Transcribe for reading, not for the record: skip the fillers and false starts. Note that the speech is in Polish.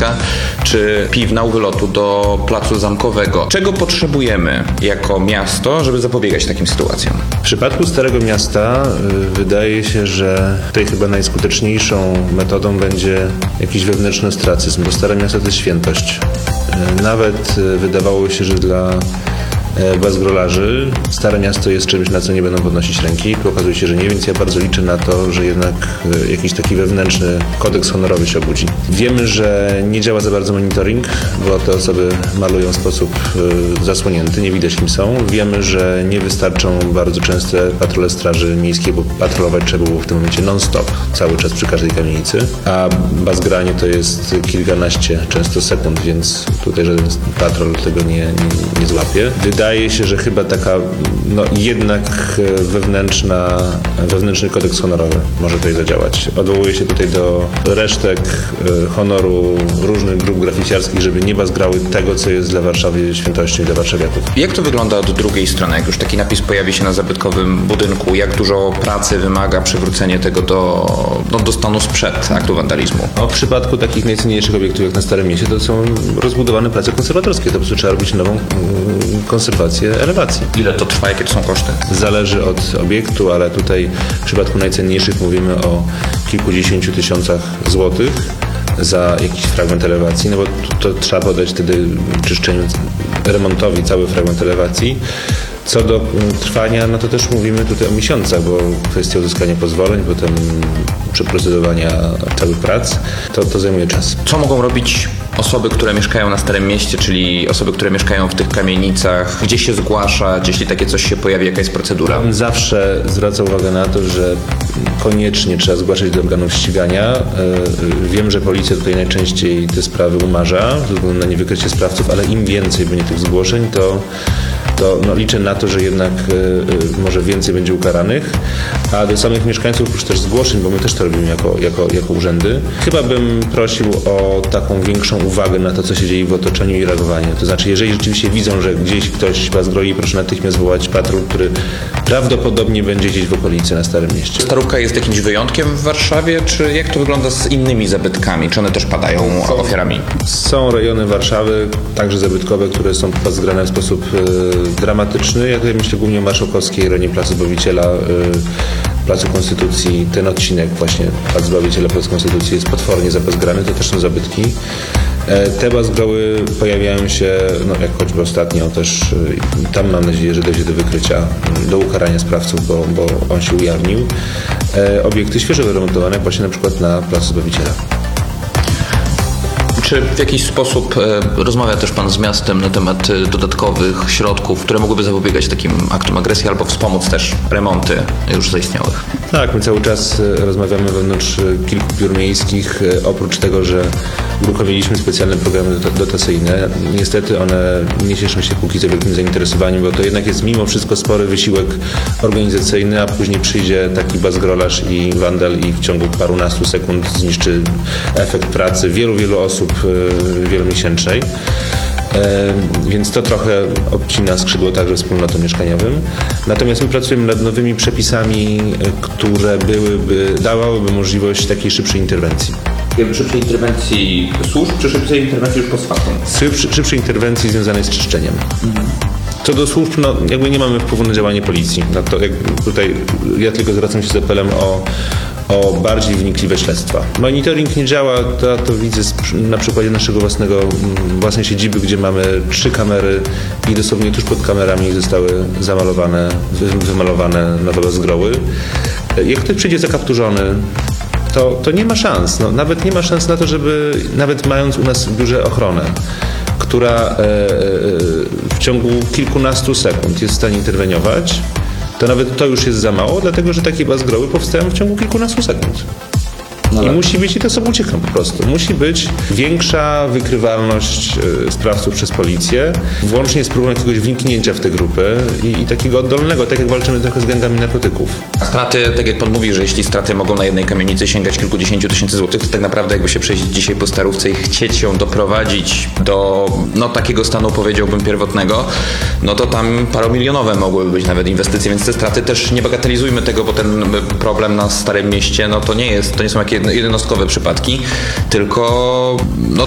Gdańska, czy Piwna u wylotu do Placu Zamkowego. Czego potrzebujemy jako miasto, żeby zapobiegać takim sytuacjom? W przypadku Starego Miasta wydaje się, że tutaj chyba najskuteczniejszą metodą będzie jakiś wewnętrzny ostracyzm, bo Stare Miasto to jest świętość. Nawet wydawało się, że dla bazgrolarzy Stare Miasto jest czymś, na co nie będą podnosić ręki. Okazuje się, że nie, więc ja bardzo liczę na to, że jednak jakiś taki wewnętrzny kodeks honorowy się obudzi. Wiemy, że nie działa za bardzo monitoring, bo te osoby malują w sposób zasłonięty, nie widać kim są. Wiemy, że nie wystarczą bardzo częste patrole straży miejskiej, bo patrolować trzeba było w tym momencie non-stop, cały czas przy każdej kamienicy, a bazgranie to jest kilkanaście często sekund, więc tutaj żaden patrol tego nie złapie. Wydaje się, że chyba taka jednak wewnętrzny kodeks honorowy może tutaj zadziałać. Odwołuję się tutaj do resztek honoru różnych grup graficiarskich, żeby nie bazgrały tego, co jest dla Warszawy świętością i dla warszawiaków. Jak to wygląda od drugiej strony? Jak już taki napis pojawi się na zabytkowym budynku, jak dużo pracy wymaga przywrócenie tego do stanu sprzed aktu wandalizmu? W przypadku takich najcenniejszych obiektów jak na Starym Mieście to są rozbudowane prace konserwatorskie. To po prostu trzeba robić nową konserwację elewacji. Ile to trwa? Jakie to są koszty? Zależy od obiektu, ale tutaj w przypadku najcenniejszych mówimy o kilkudziesięciu tysiącach złotych za jakiś fragment elewacji, no bo to trzeba podać wtedy czyszczeniu, remontowi cały fragment elewacji. Co do trwania, no to też mówimy tutaj o miesiącach, bo kwestia uzyskania pozwoleń, potem przeprocedowania całych prac, to zajmuje czas. Co mogą robić osoby, które mieszkają na Starym Mieście, czyli osoby, które mieszkają w tych kamienicach? Gdzie się zgłaszać, jeśli takie coś się pojawi? Jaka jest procedura? Zawsze zwraca uwagę na to, że koniecznie trzeba zgłaszać do organów ścigania. Wiem, że policja tutaj najczęściej te sprawy umarza ze względu na niewykrycie sprawców, ale im więcej będzie tych zgłoszeń, to liczę na to, że jednak może więcej będzie ukaranych. A do samych mieszkańców oprócz też zgłoszeń, bo my też to robimy jako urzędy, chyba bym prosił o taką większą uwagę na to, co się dzieje w otoczeniu i reagowanie. To znaczy, jeżeli rzeczywiście widzą, że gdzieś ktoś was groi, proszę natychmiast wołać patrol, który prawdopodobnie będzie gdzieś w okolicy na Starym Mieście. Starówka jest jakimś wyjątkiem w Warszawie, czy jak to wygląda z innymi zabytkami? Czy one też padają ofiarami? Są rejony Warszawy, także zabytkowe, które są zgrane w sposób dramatyczny. Ja tutaj myślę głównie o Marszałkowskiej, rejonie Placu Zbawiciela, Placu Konstytucji. Ten odcinek właśnie Plac Zbawiciela, Plac Konstytucji jest potwornie zapazgrany, to też są zabytki. Te bazgroły pojawiają się, jak choćby ostatnio też, tam mam nadzieję, że dojdzie do wykrycia, do ukarania sprawców, bo on się ujawnił. Obiekty świeżo wyremontowane właśnie na przykład na Placu Zbawiciela. Czy w jakiś sposób rozmawia też Pan z miastem na temat dodatkowych środków, które mogłyby zapobiegać takim aktom agresji albo wspomóc też remonty już zaistniałych? Tak, my cały czas rozmawiamy wewnątrz kilku biur miejskich. Oprócz tego, że uruchomiliśmy specjalne programy dotacyjne, niestety one nie cieszą się póki co wielkim zainteresowaniem, bo to jednak jest mimo wszystko spory wysiłek organizacyjny, a później przyjdzie taki bazgrolarz i wandal i w ciągu parunastu sekund zniszczy efekt pracy wielu osób wielomiesięcznej. Więc to trochę obcina skrzydło także wspólnotom mieszkaniowym. Natomiast my pracujemy nad nowymi przepisami, które dawałyby możliwość takiej szybszej interwencji. Szybszej interwencji służb, czy szybszej interwencji już post factum? Szybszej interwencji związanej z czyszczeniem. Co do służb, jakby nie mamy wpływu na działanie policji. Tutaj ja tylko zwracam się z apelem o bardziej wnikliwe śledztwa. Monitoring nie działa, to widzę na przykładzie naszego własnej siedziby, gdzie mamy 3 kamery i dosłownie tuż pod kamerami zostały wymalowane nowe bazgroły. Jak ktoś przyjdzie zakapturzony, to nie ma szans. Nawet nie ma szans na to, żeby nawet mając u nas w biurze ochronę, która w ciągu kilkunastu sekund jest w stanie interweniować, to nawet to już jest za mało, dlatego że takie bazgroły powstają w ciągu kilkunastu sekund. I musi być, i to sobie uciekną po prostu, musi być większa wykrywalność sprawców przez policję, włącznie z próbą jakiegoś wniknięcia w te grupy i takiego oddolnego, tak jak walczymy trochę z gangami narkotyków. A straty, tak jak Pan mówi, że jeśli straty mogą na jednej kamienicy sięgać kilkudziesięciu tysięcy złotych, to tak naprawdę jakby się przejść dzisiaj po Starówce i chcieć ją doprowadzić do takiego stanu, powiedziałbym, pierwotnego, to tam paromilionowe mogłyby być nawet inwestycje, więc te straty też nie bagatelizujmy tego, bo ten problem na Starym Mieście, to nie są jakieś jednostkowe przypadki, tylko